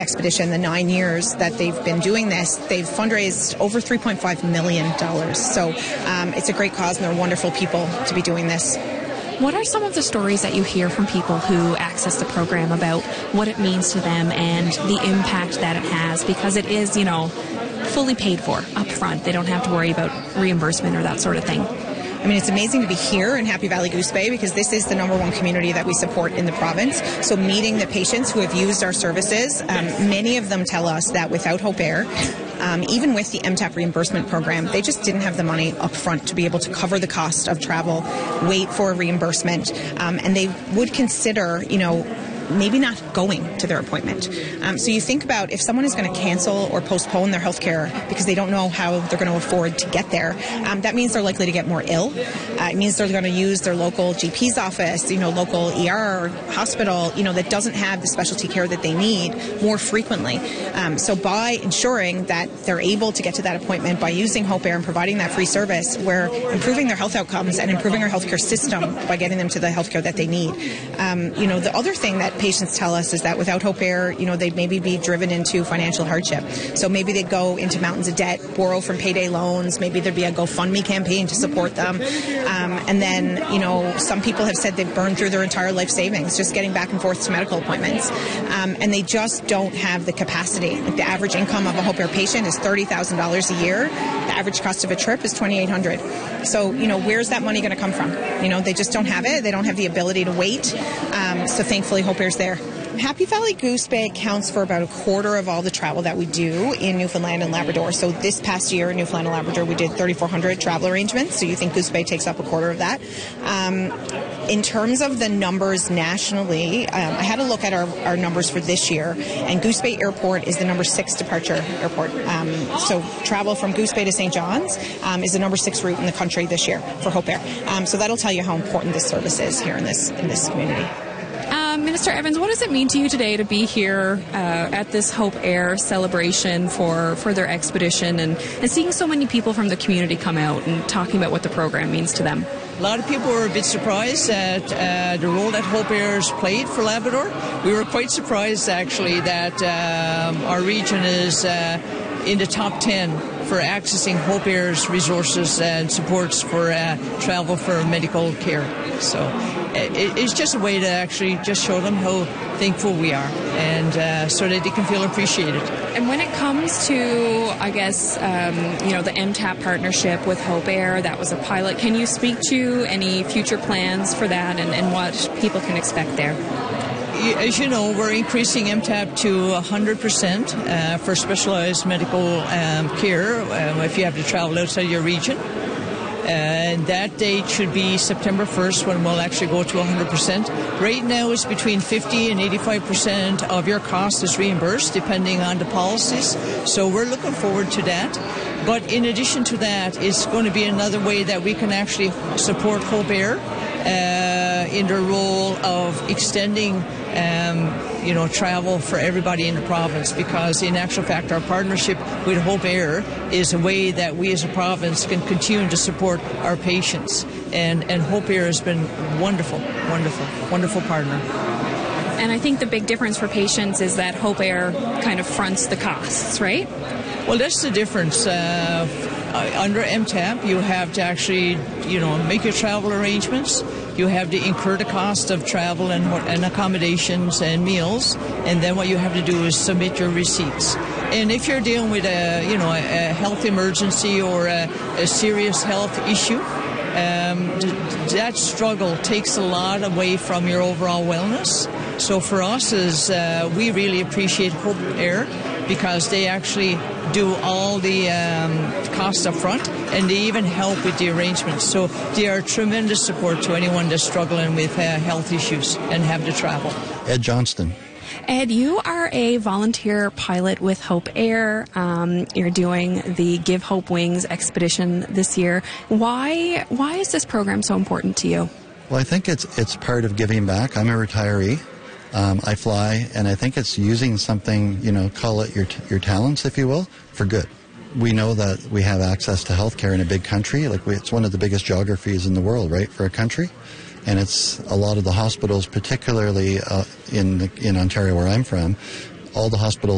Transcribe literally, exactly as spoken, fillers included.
Expedition, the nine years that they've been doing this, they've fundraised over three point five million dollars. So um, it's a great cause, and they're wonderful people to be doing this. What are some of the stories that you hear from people who access the program about what it means to them and the impact that it has? Because it is, you know, fully paid for up front. They don't have to worry about reimbursement or that sort of thing. I mean, it's amazing to be here in Happy Valley Goose Bay because this is the number one community that we support in the province. So meeting the patients who have used our services, um, many of them tell us that without Hope Air, um, even with the M TAP reimbursement program, they just didn't have the money up front to be able to cover the cost of travel, wait for reimbursement, um, and they would consider, you know, maybe not going to their appointment. Um, so you think about if someone is going to cancel or postpone their health care because they don't know how they're going to afford to get there, um, that means they're likely to get more ill. Uh, it means they're going to use their local G P's office, you know, local E R or hospital, you know, that doesn't have the specialty care that they need more frequently. Um, so by ensuring that they're able to get to that appointment by using Hope Air and providing that free service, we're improving their health outcomes and improving our healthcare system by getting them to the healthcare that they need. Um, you know, the other thing that patients tell us is that without Hope Air, you know, they'd maybe be driven into financial hardship. So maybe they'd go into mountains of debt, borrow from payday loans. Maybe there'd be a GoFundMe campaign to support them. Um, and then, you know, some people have said they've burned through their entire life savings just getting back and forth to medical appointments. Um, and they just don't have the capacity. Like the average income of a Hope Air patient is thirty thousand dollars a year. The average cost of a trip is twenty-eight hundred dollars. So, you know, where's that money going to come from? You know, they just don't have it. They don't have the ability to wait. Um, so thankfully, Hope Air's there. Happy Valley Goose Bay accounts for about a quarter of all the travel that we do in Newfoundland and Labrador. So this past year in Newfoundland and Labrador, we did thirty-four hundred travel arrangements. So you think Goose Bay takes up a quarter of that. Um, in terms of the numbers nationally, um, I had a look at our, our numbers for this year, and Goose Bay Airport is the number six departure airport. Um, so travel from Goose Bay to Saint John's um, is the number six route in the country this year for Hope Air. Um, so that'll tell you how important this service is here in this in this community. Uh, Minister Evans, what does it mean to you today to be here uh, at this Hope Air celebration for, for their expedition and, and seeing so many people from the community come out and talking about what the program means to them? A lot of people were a bit surprised at uh, the role that Hope Air's played for Labrador. We were quite surprised, actually, that um, our region is uh, in the top ten for accessing Hope Air's resources and supports for uh, travel for medical care. So it, it's just a way to actually just show them how thankful we are, and uh, so that they can feel appreciated. And when it comes to, I guess, um, you know, the M TAP partnership with Hope Air, that was a pilot. Can you speak to any future plans for that and, and what people can expect there? As you know, we're increasing M TAP to one hundred percent uh, for specialized medical um, care um, if you have to travel outside your region. And that date should be September first, when we'll actually go to one hundred percent. Right now it's between fifty and eighty-five percent of your cost is reimbursed depending on the policies. So we're looking forward to that. But in addition to that, it's going to be another way that we can actually support Hope Air uh, in the role of extending um, you know, travel for everybody in the province, because in actual fact our partnership with Hope Air is a way that we as a province can continue to support our patients, and, and Hope Air has been wonderful, wonderful, wonderful partner. And I think the big difference for patients is that Hope Air kind of fronts the costs, right? Well, that's the difference. Uh, under M TAP, you have to actually, you know, make your travel arrangements. You have to incur the cost of travel and, and accommodations and meals, and then what you have to do is submit your receipts. And if you're dealing with a, you know, a health emergency or a, a serious health issue, um, that struggle takes a lot away from your overall wellness. So for us, is uh, we really appreciate Hope Air, because they actually do all the um, costs up front, and they even help with the arrangements. So they are tremendous support to anyone that's struggling with uh, health issues and have to travel. Ed Johnston. Ed, you are a volunteer pilot with Hope Air. Um, you're doing the Give Hope Wings expedition this year. Why, why is this program so important to you? Well, I think it's it's part of giving back. I'm a retiree. Um, I fly, and I think it's using something, you know, call it your your talents, if you will, for good. We know that we have access to healthcare in a big country. Like we, it's one of the biggest geographies in the world, right, for a country. And it's a lot of the hospitals, particularly uh, in the, in Ontario, where I'm from, all the hospitals